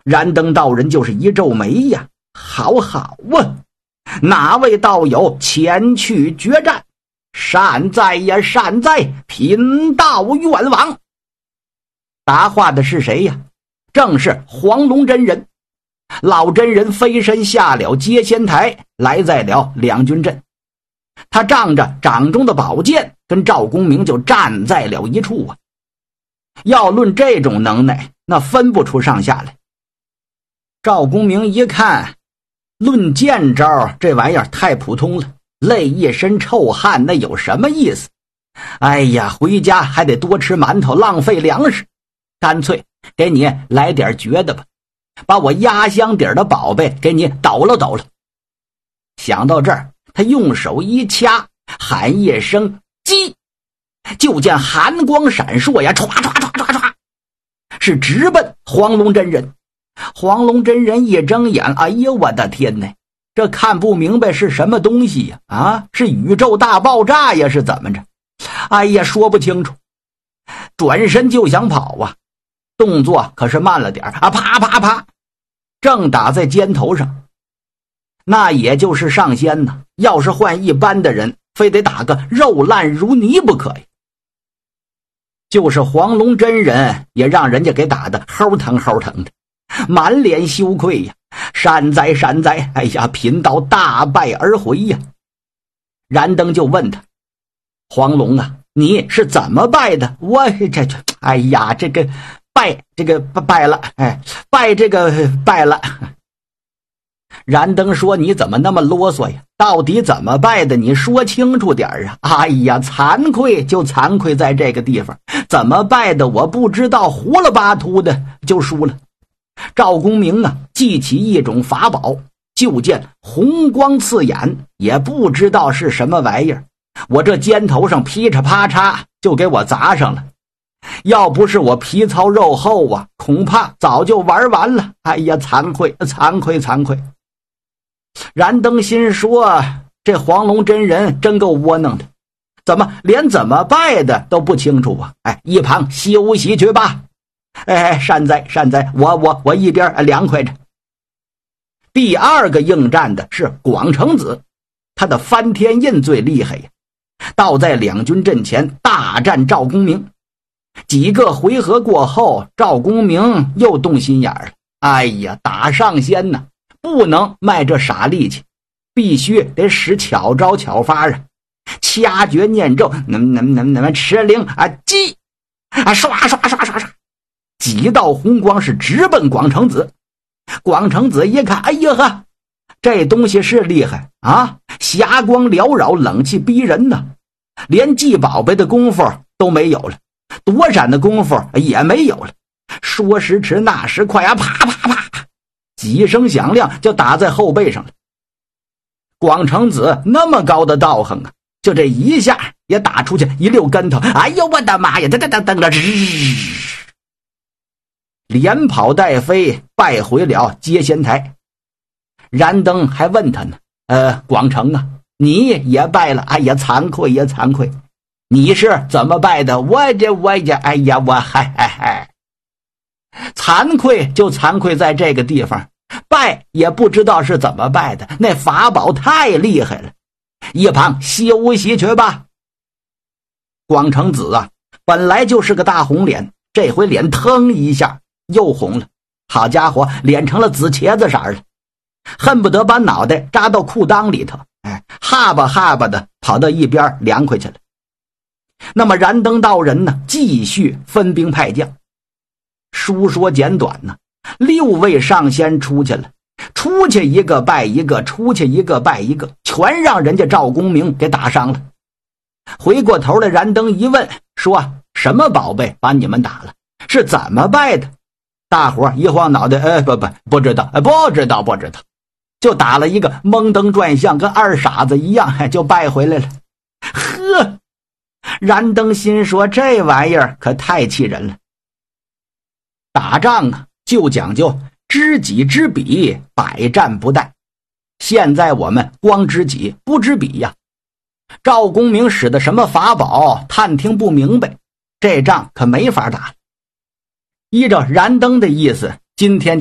燃灯道人就是一皱眉呀，好啊，哪位道友前去决战？善哉呀，善哉，贫道愿往。答话的是谁呀？正是黄龙真人。老真人飞身下了接仙台，来在了两军阵。他仗着掌中的宝剑，跟赵公明就站在了一处啊。要论这种能耐，那分不出上下来。赵公明一看，论剑招，这玩意儿太普通了，累一身臭汗，那有什么意思？哎呀，回家还得多吃馒头，浪费粮食，干脆给你来点绝的吧，把我压箱底的宝贝给你抖了抖了。想到这儿，他用手一掐，喊一声击，就见寒光闪烁呀，唰唰唰唰唰，是直奔黄龙真人。黄龙真人一睁眼，哎呦我的天哪，这看不明白是什么东西呀？啊，是宇宙大爆炸呀，是怎么着？哎呀，说不清楚。转身就想跑啊，动作可是慢了点啊，啪啪啪，正打在肩头上。那也就是上仙呢，要是换一般的人，非得打个肉烂如泥不可呀。就是黄龙真人也让人家给打得齁疼齁疼的，满脸羞愧呀，善哉善哉，哎呀，贫道大败而回呀。燃灯就问他，黄龙啊，你是怎么败的？我哎呀，这个败了，哎，败了。燃灯说，你怎么那么啰嗦呀？到底怎么败的？你说清楚点啊！哎呀，惭愧就惭愧在这个地方，怎么败的我不知道，糊了巴秃的就输了。赵公明啊，记起一种法宝，就见红光刺眼，也不知道是什么玩意儿，我这肩头上噼嚓啪嚓就给我砸上了。要不是我皮糙肉厚啊，恐怕早就玩完了。哎呀，惭愧惭愧惭愧。燃灯心说，这黄龙真人真够窝囊的，怎么连怎么败的都不清楚啊？哎，一旁休息去吧。哎，善哉善哉，我一边凉快着。第二个应战的是广成子，他的翻天印最厉害呀，倒在两军阵前大战赵公明。几个回合过后，赵公明又动心眼了。哎呀，打上仙呢，不能卖这傻力气，必须得使巧招巧法啊！掐诀念咒，能持灵啊，击啊，刷刷刷刷刷，几道红光是直奔广成子。广成子一看，哎呀呵，这东西是厉害啊，霞光缭绕，冷气逼人呢，连祭宝贝的功夫都没有了，躲闪的功夫也没有了，说时迟那时快啊，啪啪啪，几声响亮就打在后背上了。广成子那么高的道行啊，就这一下也打出去一溜跟头，哎呦我的妈呀，噔了，连跑带飞败回了接仙台。燃灯还问他呢，广成啊，你也败了？哎呀，惭愧呀惭愧，你是怎么败的？我这哎呀，我惭愧就惭愧在这个地方，败也不知道是怎么败的，那法宝太厉害了，一旁休息去吧。广成子啊，本来就是个大红脸，这回脸腾一下又红了，好家伙，脸成了紫茄子色了，恨不得把脑袋扎到裤裆里头，哎，哈巴哈巴的跑到一边凉快去了。那么燃灯道人呢，继续分兵派将。书说简短呢，6位上仙出去了，出去一个败一个，出去一个败一个，全让人家赵公明给打伤了。回过头来，燃灯一问，说什么宝贝把你们打了？是怎么败的？大伙一晃脑袋，不知道，就打了一个蒙登转向，跟二傻子一样，就败回来了。呵，燃灯心说，这玩意儿可太气人了。打仗啊，就讲究知己知彼，百战不殆。现在我们光知己不知彼呀。赵公明使的什么法宝，探听不明白，这仗可没法打了。依照燃灯的意思，今天